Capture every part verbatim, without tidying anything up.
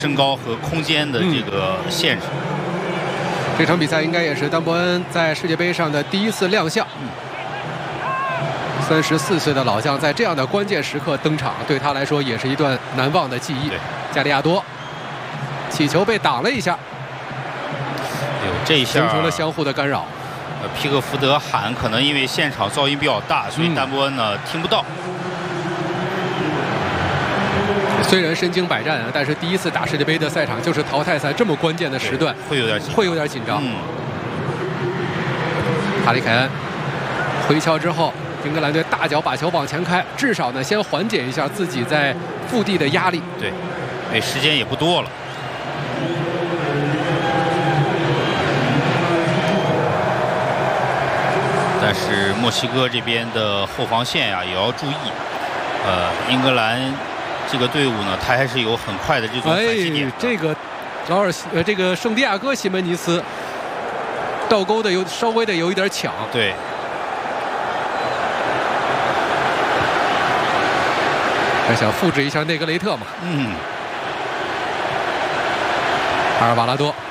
身高和空间的这个限制。 嗯、这场比赛应该也是丹伯恩在世界杯上的第一次亮相。三十四岁的老将在这样的关键时刻登场，对他来说也是一段难忘的记忆。加利亚多，起球被挡了一下， 有这一下形成了相互的干扰。 呃，皮克福德喊，可能因为现场噪音比较大，所以丹伯恩呢、嗯、听不到。 虽然身经百战啊，但是第一次打世界杯的赛场就是淘汰赛这么关键的时段， 会有点会有点紧张。 嗯， 哈里凯恩回敲之后，英格兰队大脚把球往前开，至少呢先缓解一下自己在腹地的压力。 对，哎，时间也不多了。但是墨西哥这边的后防线呀、啊、也要注意。呃，英格兰这个队伍呢，他还是有很快的这种反击点的。 哎，这个劳尔呃，这个圣地亚哥西门尼斯倒钩的有稍微的有一点抢。 对。 还想复制一下内格雷特嘛？ 嗯。 阿尔瓦拉多。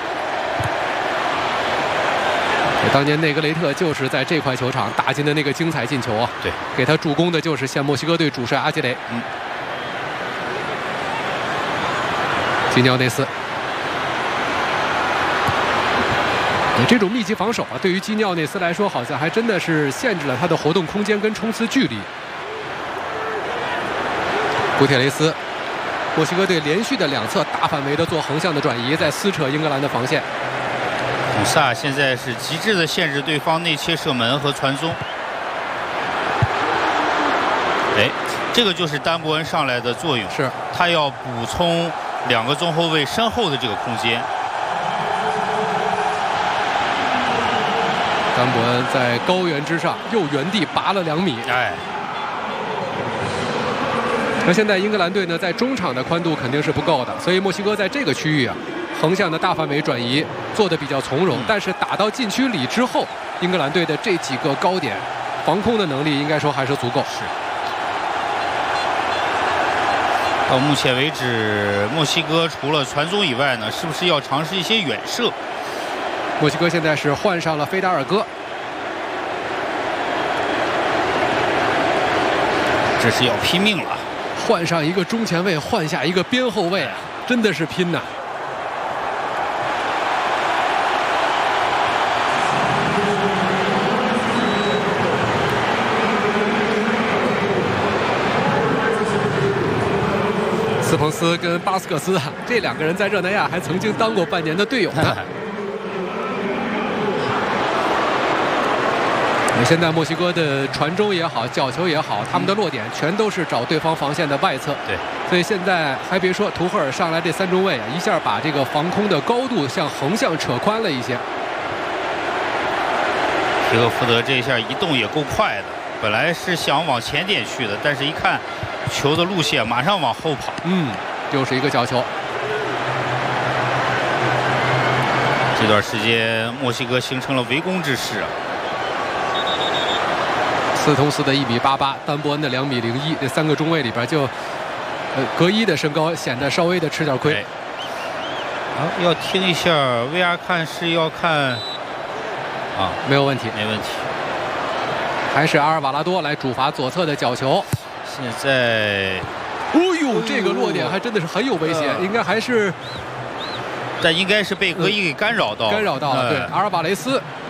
当年内格雷特就是在这块球场打进的那个精彩进球啊！ 对， 给他助攻的就是现墨西哥队主帅阿基雷。 嗯。 基尼奥内斯，这种密集防守啊，对于基尼奥内斯来说，好像还真的是限制了他的活动空间跟冲刺距离。古铁雷斯，墨西哥队连续的两侧大范围的做横向的转移，在撕扯英格兰的防线。 孔萨现在是极致的限制对方内切射门和传送。哎，这个就是丹伯恩上来的作用， 是他要补充两个中后卫身后的这个空间。 丹伯恩在高原之上又原地拔了两米。 哎。 那现在英格兰队呢，在中场的宽度肯定是不够的，所以墨西哥在这个区域啊，横向的大范围转移做得比较从容。嗯、但是打到禁区里之后，英格兰队的这几个高点防空的能力应该说还是足够。 是。到目前为止，墨西哥除了传中以外呢，是不是要尝试一些远射？ 墨西哥现在是换上了菲达尔戈。 这是要拼命了。 换上一个中前卫，换下一个边后卫啊，真的是拼呐！斯彭斯跟巴斯克斯啊，这两个人在热那亚还曾经当过半年的队友呢。现在墨西哥的传中也好，角球也好，他们的落点全都是找对方防线的外侧。 对， 所以现在还别说，图赫尔上来这三中卫啊，一下把这个防空的高度向横向扯宽了一些。 皮克福德这一下移动也够快的，本来是想往前点去的，但是一看球的路线，马上往后跑。 嗯，又是一个角球。 这段时间，墨西哥形成了围攻之势啊。 斯通斯的一米八八，丹伯恩的两米零一，这三个中卫里边就，呃，隔一的身高显得稍微的吃点亏。 好，要听一下 V R 看是要看，啊， 没有问题， 没问题。 还是阿尔瓦拉多来主罚左侧的角球。 现在， 哦呦，这个落点还真的是很有危险，应该还是， 但应该是被格伊给干扰到， 干扰到了。对，阿尔瓦雷斯。